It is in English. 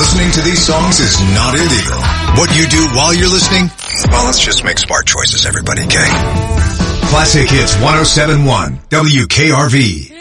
Listening to these songs is not illegal. What you do while you're listening? Well, let's just make smart choices, everybody, okay? Classic Hits 107.1 WKRV.